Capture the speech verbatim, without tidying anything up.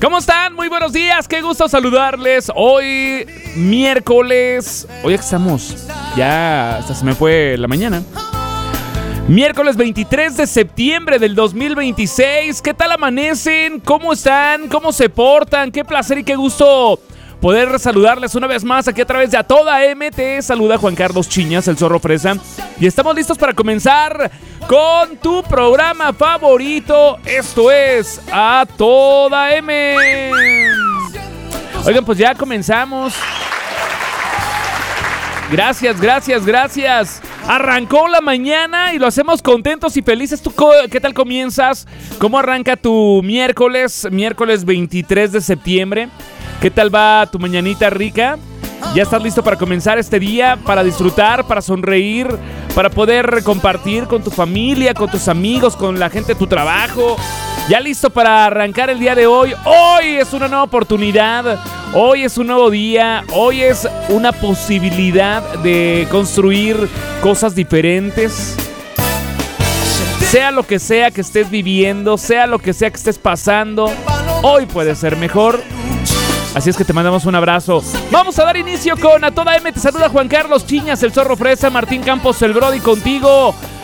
¿Cómo están? Muy buenos días, qué gusto saludarles. Hoy, miércoles, hoy estamos, ya hasta se me fue la mañana. Miércoles veintitrés de septiembre del dos mil veintiséis. ¿Qué tal amanecen? ¿Cómo están? ¿Cómo se portan? Qué placer y qué gusto poder saludarles una vez más aquí a través de A Toda M. Te saluda Juan Carlos Chiñas, el Zorro Fresa. Y estamos listos para comenzar con tu programa favorito. Esto es A Toda M. Oigan, pues ya comenzamos. Gracias, gracias, gracias. Arrancó la mañana y lo hacemos contentos y felices. ¿Tú qué tal comienzas? ¿Cómo arranca tu miércoles? Miércoles veintitrés de septiembre. ¿Qué tal va tu mañanita rica? ¿Ya estás listo para comenzar este día? Para disfrutar, para sonreír, para poder compartir con tu familia, con tus amigos, con la gente de tu trabajo. ¿Ya listo para arrancar el día de hoy? Hoy es una nueva oportunidad. Hoy es un nuevo día. Hoy es una posibilidad de construir cosas diferentes. Sea lo que sea que estés viviendo, sea lo que sea que estés pasando, hoy puede ser mejor. Así es que te mandamos un abrazo. Vamos a dar inicio con A Toda M. Te saluda Juan Carlos Chiñas, el Zorro Fresa, Martín Campos, el Brody contigo.